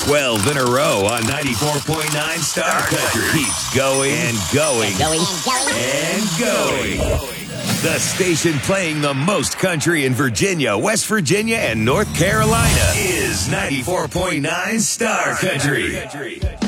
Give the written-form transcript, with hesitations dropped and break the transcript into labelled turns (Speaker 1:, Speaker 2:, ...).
Speaker 1: 12 in a row on 94.9 Star Country. Keeps going and going and going. The station playing the most country in Virginia, West Virginia, and North Carolina is 94.9 Star Country.